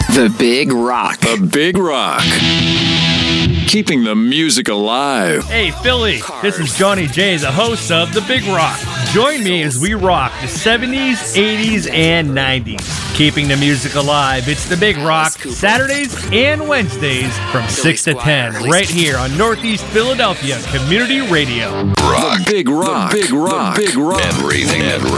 The Big Rock. The Big Rock. Keeping the music alive. Hey, Philly, this is Johnny J, the host of The Big Rock. Join me as we rock the 70s, 80s, and 90s. Keeping the music alive, it's The Big Rock, Saturdays and Wednesdays from 6 to 10, right here on Northeast Philadelphia Community Radio. The Big Rock. The Big Rock. The Big Rock. Everything